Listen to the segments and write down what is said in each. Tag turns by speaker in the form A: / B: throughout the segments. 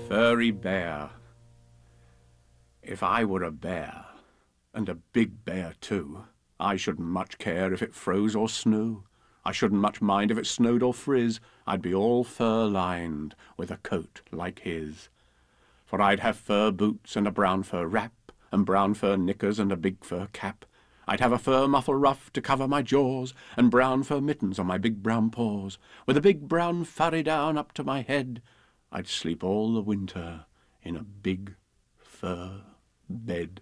A: furry bear. If I were a bear, and a big bear too, I shouldn't much care if it froze or snow. I shouldn't much mind if it snowed or frizz. I'd be all fur-lined, with a coat like his. For I'd have fur boots and a brown fur wrap, and brown fur knickers and a big fur cap. I'd have a fur muffle ruff to cover my jaws, and brown fur mittens on my big brown paws. With a big brown furry down up to my head, I'd sleep all the winter in a big fur bed.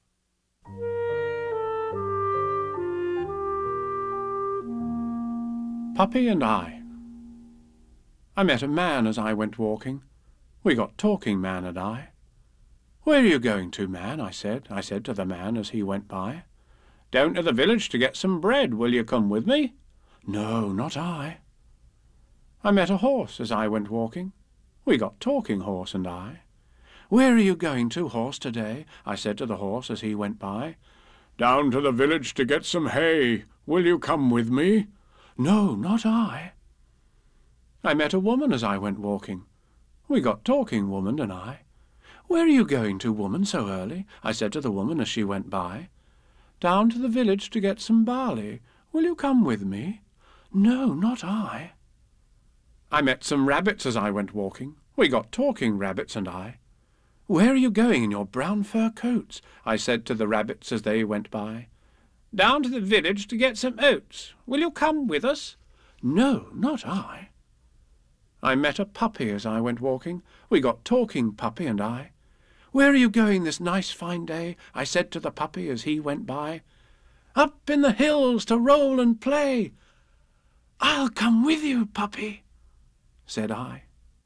A: Puppy and I. I met a man as I went walking. We got talking, man and I. "Where are you going to, man?" I said to the man as he went by. "Down to the village to get some bread. Will you come with me?" "No, not I." I met a horse as I went walking. We got talking, horse and I. "Where are you going to, horse, today?" I said to the horse as he went by. "Down to the village to get some hay. Will you come with me?" "No, not I." I met a woman as I went walking. We got talking, woman and I. "Where are you going to, woman, so early?" I said to the woman as she went by. "Down to the village to get some barley. Will you come with me?" "No, not I." I met some rabbits as I went walking. We got talking, rabbits and I. "Where are you going in your brown fur coats?" I said to the rabbits as they went by. "Down to the village to get some oats. Will you come with us?" "No, not I." I met a puppy as I went walking. We got talking, puppy and I. "Where are you going this nice fine day?" I said to the puppy as he went by. "Up in the hills to roll and play." "I'll come with you, puppy," said I.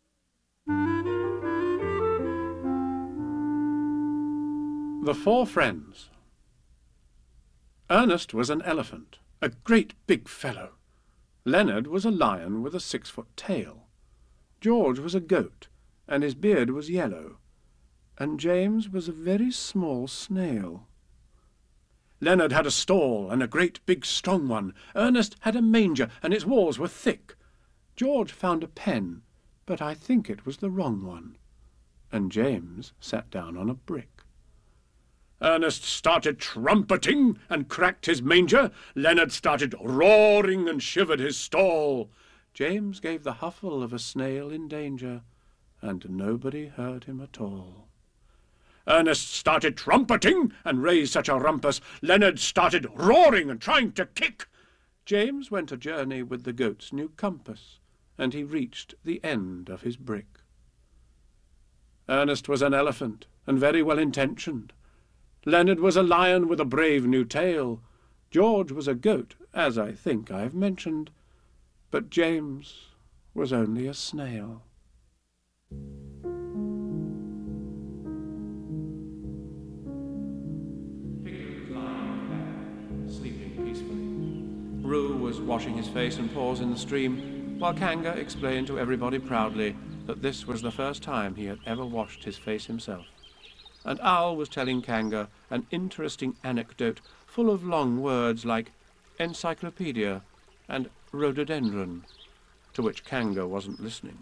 A: The Four Friends. Ernest was an elephant, a great big fellow. Leonard was a lion with a 6-foot tail. George was a goat, and his beard was yellow. And James was a very small snail. Leonard had a stall, and a great big strong one. Ernest had a manger, and its walls were thick. George found a pen, but I think it was the wrong one. And James sat down on a brick. Ernest started trumpeting and cracked his manger. Leonard started roaring and shivered his stall. James gave the huffle of a snail in danger, and nobody heard him at all. Ernest started trumpeting and raised such a rumpus. Leonard started roaring and trying to kick. James went a journey with the goat's new compass, and he reached the end of his brick. Ernest was an elephant, and very well-intentioned. Leonard was a lion with a brave new tail. George was a goat, as I think I have mentioned. But James was only a snail. Piglet was lying on the bed, sleeping peacefully. Roo was washing his face and paws in the stream, while Kanga explained to everybody proudly that this was the first time he had ever washed his face himself. And Owl was telling Kanga an interesting anecdote full of long words like encyclopedia and rhododendron, to which Kanga wasn't listening.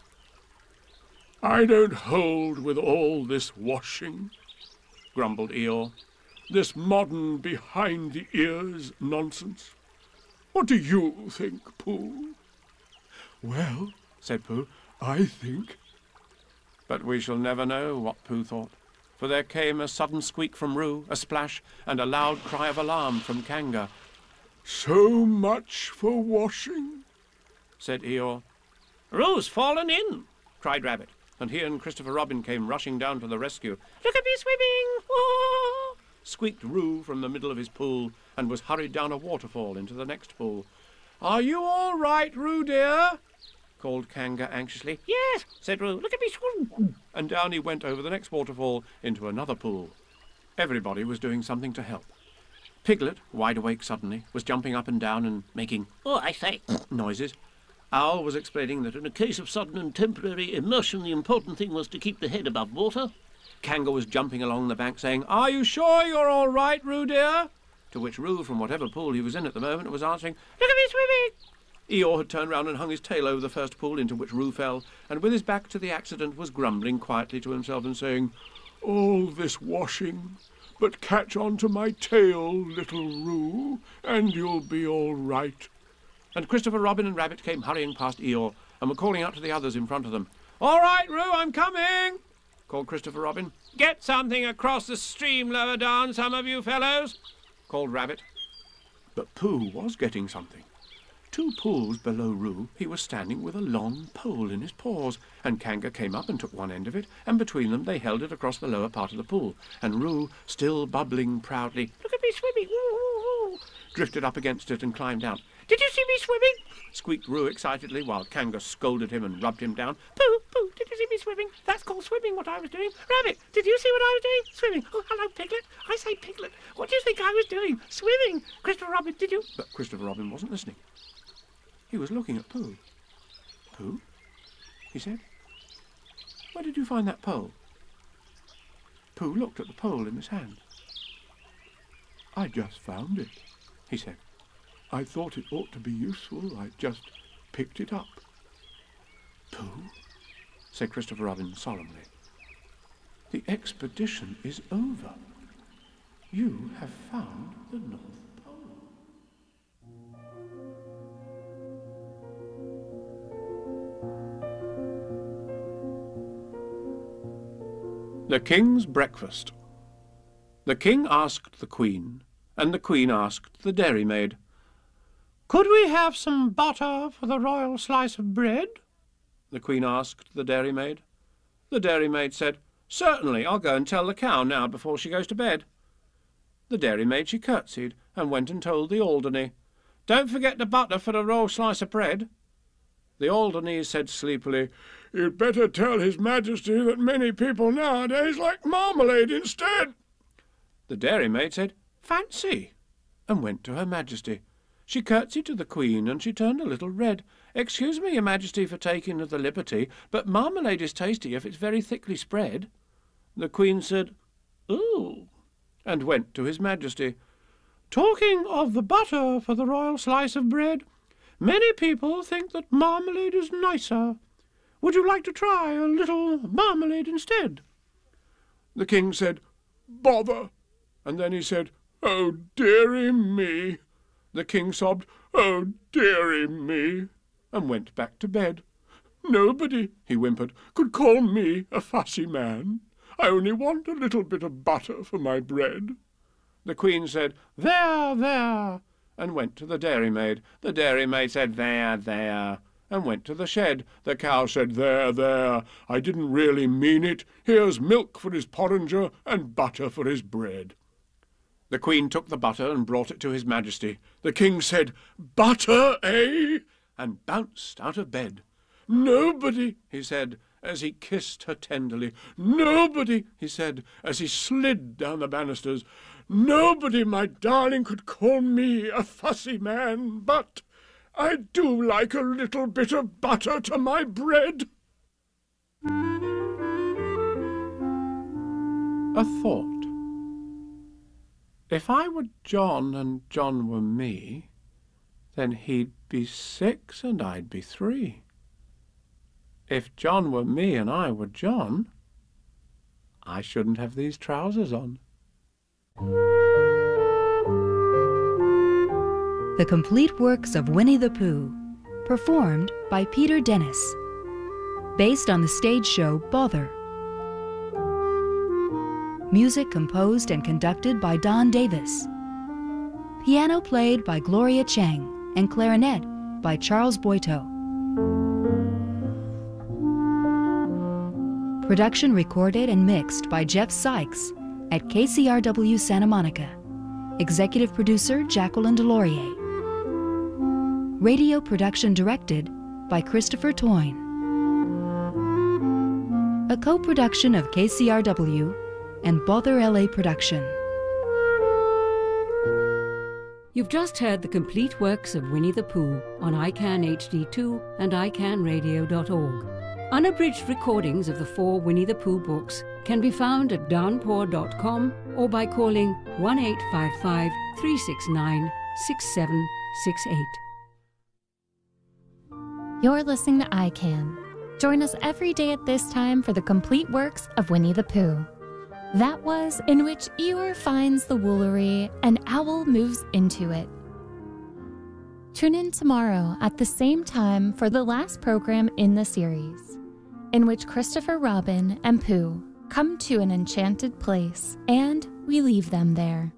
B: "I don't hold with all this washing," grumbled Eeyore. "This modern behind-the-ears nonsense. What do you think, Pooh?"
A: "Well," said Pooh, "I think—" But we shall never know what Pooh thought, for there came a sudden squeak from Roo, a splash, and a loud cry of alarm from Kanga.
B: "So much for washing,"
A: said Eeyore. "Roo's fallen in," cried Rabbit, and he and Christopher Robin came rushing down to the rescue. "Look at me swimming! Oh!" squeaked Roo from the middle of his pool, and was hurried down a waterfall into the next pool. "Are you all right, Roo dear?" called Kanga anxiously. "Yes," said Roo. "Look at me swim!" And down he went over the next waterfall into another pool. Everybody was doing something to help. Piglet, wide awake suddenly, was jumping up and down and making I say noises. Owl was explaining that in a case of sudden and temporary immersion, the important thing was to keep the head above water. Kanga was jumping along the bank saying, "Are you sure you're all right, Roo dear?" To which Roo, from whatever pool he was in at the moment, was answering, "Look at me swimming!" Eeyore had turned round and hung his tail over the first pool into which Roo fell, and with his back to the accident was grumbling quietly to himself and saying,
B: "All this washing, but catch on to my tail, little Roo, and you'll be all right."
A: And Christopher Robin and Rabbit came hurrying past Eeyore and were calling out to the others in front of them. "All right, Roo, I'm coming," called Christopher Robin. "Get something across the stream lower down, some of you fellows," called Rabbit. But Pooh was getting something. 2 pools below Roo, he was standing with a long pole in his paws, and Kanga came up and took one end of it, and between them they held it across the lower part of the pool, and Roo, still bubbling proudly, "Look at me swimming, woo, woo, woo," drifted up against it and climbed down. "Did you see me swimming?" squeaked Roo excitedly, while Kanga scolded him and rubbed him down. "Pooh, Pooh, did you see me swimming? That's called swimming, what I was doing. Rabbit, did you see what I was doing? Swimming. Oh, hello, Piglet. I say, Piglet, what do you think I was doing? Swimming. Christopher Robin, did you—" But Christopher Robin wasn't listening. He was looking at Pooh. "Pooh," he said, "where did you find that pole?" Pooh looked at the pole in his hand.
B: "I just found it,"
A: he said.
B: "I thought it ought to be useful. I just picked it up."
A: "Pooh," said Christopher Robin solemnly, "the expedition is over. You have found the North Pole." The King's Breakfast. The King asked the Queen, and the Queen asked the dairymaid, "Could we have some butter for the royal slice of bread?" The Queen asked the dairymaid. The dairymaid said, "Certainly, I'll go and tell the cow now before she goes to bed." The dairymaid, she curtsied and went and told the Alderney, "Don't forget the butter for the royal slice of bread." The Alderney said sleepily,
B: "You'd better tell His Majesty that many people nowadays like marmalade instead."
A: The dairymaid said, "Fancy," and went to Her Majesty. She curtsied to the Queen, and she turned a little red. "Excuse me, Your Majesty, for taking the liberty, but marmalade is tasty if it's very thickly spread." The Queen said, "Ooh," and went to His Majesty. "Talking of the butter for the royal slice of bread, many people think that marmalade is nicer. Would you like to try a little marmalade instead?"
B: The King said, "Bother," and then he said, "Oh, dearie me." The King sobbed, "Oh, dearie me," and went back to bed. "Nobody," he whimpered, "could call me a fussy man. I only want a little bit of butter for my bread."
A: The Queen said, "There, there," and went to the dairymaid. The dairymaid said, "There, there," and went to the shed. The cow said, "There, there, I didn't really mean it. Here's milk for his porringer and butter for his bread." The Queen took the butter and brought it to His Majesty. The King said, "Butter, eh?" and bounced out of bed. "Nobody," he said, as he kissed her tenderly. "Nobody," he said, as he slid down the banisters. "Nobody, my darling, could call me a fussy man, but I do like a little bit of butter to my bread." A thought. If I were John and John were me, then he'd be 6 and I'd be 3. If John were me and I were John, I shouldn't have these trousers on.
C: The Complete Works of Winnie the Pooh, performed by Peter Dennis, based on the stage show Bother. Music composed and conducted by Don Davis. Piano played by Gloria Chang and clarinet by Charles Boito. Production recorded and mixed by Jeff Sykes at KCRW Santa Monica. Executive producer Jacqueline Delorier. Radio production directed by Christopher Toyne. A co-production of KCRW and Bother LA Production.
D: You've just heard the complete works of Winnie the Pooh on ICANN HD2 and iCannRadio.org. Unabridged recordings of the 4 Winnie the Pooh books can be found at downpour.com or by calling 1-855-369-6768.
E: You're listening to ICANN. Join us every day at this time for the complete works of Winnie the Pooh. That was In Which Eeyore Finds the Woolery and Owl Moves Into It. Tune in tomorrow at the same time for the last program in the series, in which Christopher Robin and Pooh come to an enchanted place, and we leave them there.